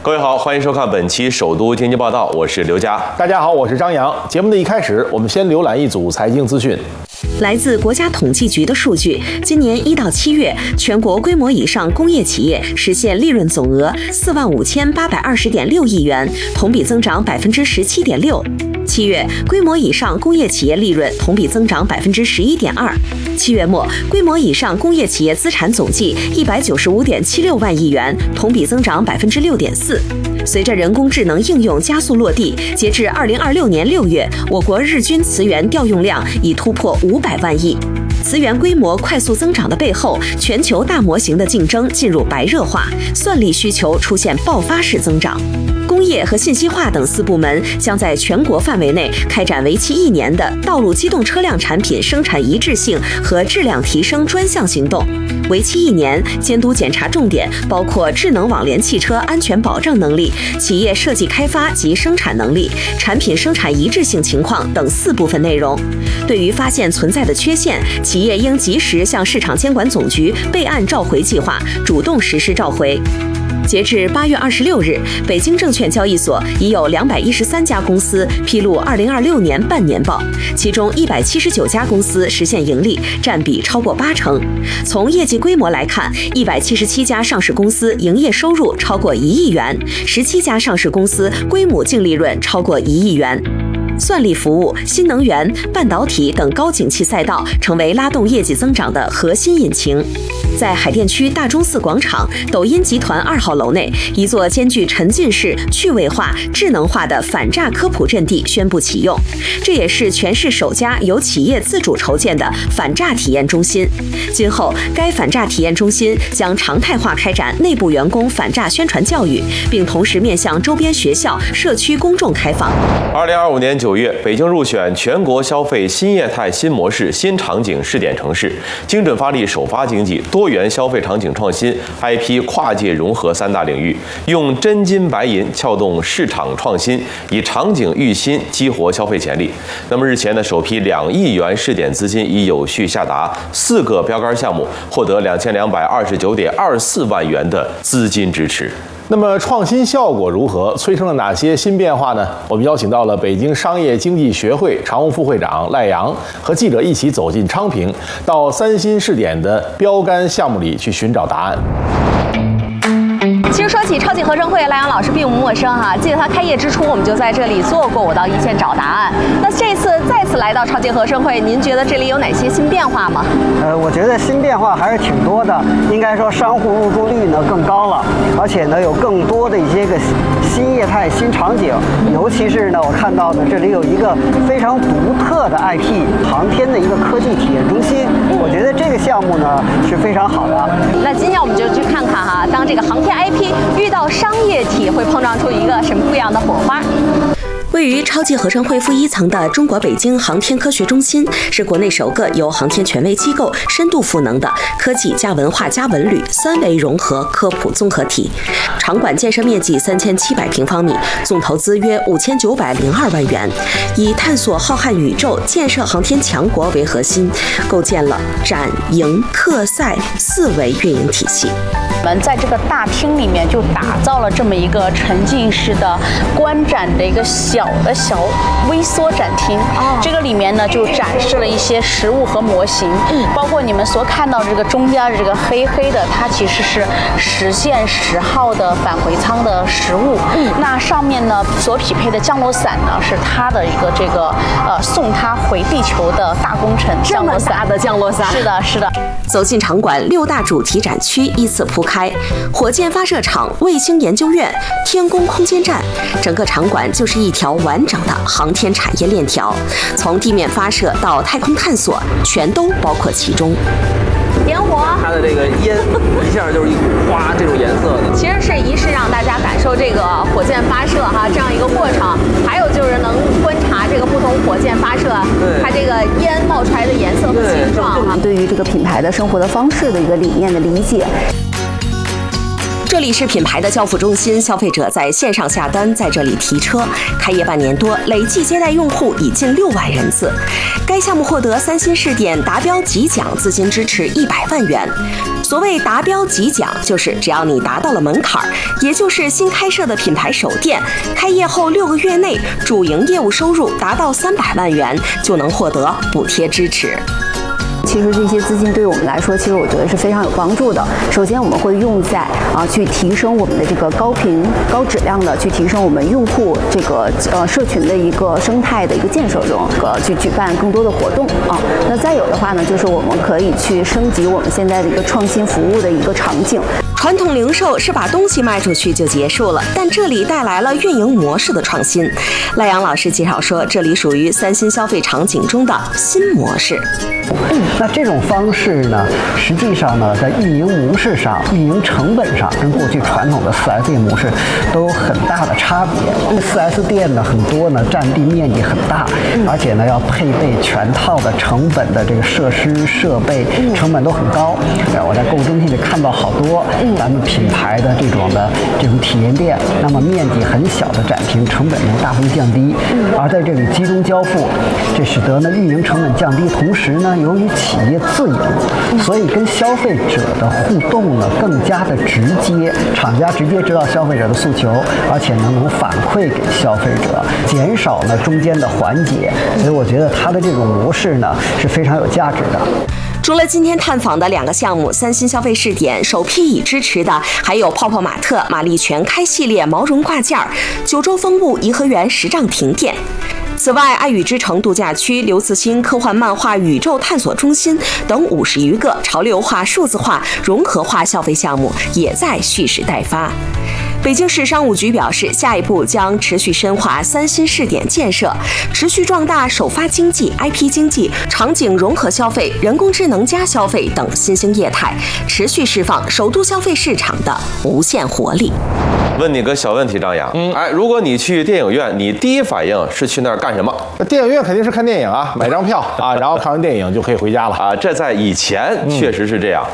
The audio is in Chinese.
各位好，欢迎收看本期首都经济报道，我是刘佳。 大家好，我是张扬。节目的一开始，我们先浏览一组财经资讯。 来自国家统计局的数据，今年1到7月，全国规模以上工业企业实现利润总额45820.6亿元，同比增长17.6%。7月，规模以上工业企业利润同比增长11.2%。7月末，规模以上工业企业资产总计195.76万亿元，同比增长6.4%。随着人工智能应用加速落地，截至2026年6月，我国日均磁源调用量已突破500万亿。磁源规模快速增长的背后，全球大模型的竞争进入白热化，算力需求出现爆发式增长。工业和信息化等4部门将在全国范围内开展为期1年的道路机动车辆产品生产一致性和质量提升专项行动。为期1年，监督检查重点包括智能网联汽车安全保障能力、企业设计开发及生产能力、产品生产一致性情况等4部分内容。对于发现存在的缺陷，企业应及时向市场监管总局备案召回计划，主动实施召回。截至8月26日，北京证券交易所已有213家公司披露2026年半年报，其中179家公司实现盈利，占比超过80%。从业绩规模来看，177家上市公司营业收入超过1亿元，17家上市公司规模净利润超过1亿元。算力服务、新能源、半导体等高景气赛道成为拉动业绩增长的核心引擎。在海淀区大钟寺广场抖音集团2号楼内，一座兼具沉浸式、趣味化、智能化的反诈科普阵地宣布启用，这也是全市首家由企业自主筹建的反诈体验中心。今后，该反诈体验中心将常态化开展内部员工反诈宣传教育，并同时面向周边学校、社区公众开放。 2025年9月，北京入选全国消费新业态新模式新场景试点城市，精准发力首发经济、多元消费场景创新、IP 跨界融合3大领域，用真金白银撬动市场创新，以场景育新激活消费潜力。那么日前的首批2亿元试点资金已有序下达，4个标杆项目获得2229.24万元的资金支持。 那么创新效果如何？催生了哪些新变化呢？我们邀请到了北京商业经济学会常务副会长赖阳和记者一起走进昌平，到3新试点的标杆项目里去寻找答案。 其实说起超级合生汇，赖阳老师并不陌生哈。记得他开业之初，我们就在这里做过我到一线找答案。那这次再次来到超级合生汇，您觉得这里有哪些新变化吗？ 我觉得新变化还是挺多的。应该说商户入住率呢更高了，而且呢有更多的一些个新业态、新场景。尤其是呢，我看到呢这里有一个非常独特的 IP 航天的一个科技体验中心。我觉得这个项目呢是非常好的。 那今天我们就去看看哈，当这个航天 IP遇到商业体会碰撞出一个什么不一样的火花。 位于超级合生汇负1层的中国北京航天科学中心，是国内首个由航天权威机构深度赋能的科技加文化加文旅3维融合科普综合体。场馆建设面积3700平方米，总投资约5902万元，以探索浩瀚宇宙、建设航天强国为核心，构建了展、营、课、赛4维运营体系。 我们在这个大厅里面就打造了这么一个沉浸式的观展的一个小微缩展厅。这个里面呢就展示了一些实物和模型，包括你们所看到这个中间这个黑黑的，它其实是实现10号的返回舱的实物。那上面呢所匹配的降落伞呢是它的一个这个送它回地球的大工程降落伞。 这么大的降落伞。 是的，是的。 走进场馆，6大主题展区依次铺开，火箭发射场、卫星研究院、天宫空间站，整个场馆就是一条完整的航天产业链条，从地面发射到太空探索，全都包括其中。 烟火， 它的这个烟一下就是一股花这种颜色的， 其实是一是让大家感受这个火箭发射哈这样一个过程，还有就是能观察这个不同火箭发射它这个烟冒出来的颜色和形状哈。 对于这个品牌的生活的方式的一个理念的理解。 这里是品牌的交付中心，消费者在线上下单，在这里提车。开业半年多，累计接待用户已近6万人次。该项目获得三星试点达标即奖资金支持100万元。所谓达标即奖，就是只要你达到了门槛，也就是新开设的品牌首店，开业后6个月内主营业务收入达到300万元，就能获得补贴支持。 其实这些资金对于我们来说，其实我觉得是非常有帮助的。首先，我们会用在去提升我们的这个高频、高质量的去提升我们用户这个社群的一个生态的一个建设中，去举办更多的活动啊。那再有的话呢，就是我们可以去升级我们现在的一个创新服务的一个场景。 传统零售是把东西卖出去就结束了，但这里带来了运营模式的创新。赖阳老师介绍说，这里属于三星消费场景中的新模式。 那这种方式呢，实际上呢，在运营模式上、运营成本上，跟过去传统的4S店模式都有很大的差别。4S店呢，很多呢占地面积很大，而且呢要配备全套的成本的这个设施设备，成本都很高。我在购物中心里看到好多咱们品牌的这种体验店，那么面积很小的展厅，成本能大幅降低，而在这里集中交付，这使得呢运营成本降低，同时呢，由于企业自营，所以跟消费者的互动呢更加的直接，厂家直接知道消费者的诉求，而且呢能反馈给消费者，减少呢中间的环节，所以我觉得它的这种模式呢是非常有价值的。 除了今天探访的2个项目，三星消费试点首批已支持的还有泡泡玛特、玛丽全开系列毛绒挂件、九州风物颐和园10丈停电。此外，爱与之城度假区、刘慈欣科幻漫画宇宙探索中心等50余个潮流化、数字化、融合化消费项目也在蓄势待发。北京市商务局表示，下一步将持续深化三新试点建设，持续壮大首发经济、IP 经济、场景融合消费、人工智能加消费等新兴业态，持续释放首都消费市场的无限活力。 问你个小问题，张扬，如果你去电影院，你第一反应是去那儿干什么？ 电影院肯定是看电影啊，买张票啊，然后看完电影就可以回家了啊。这在以前确实是这样。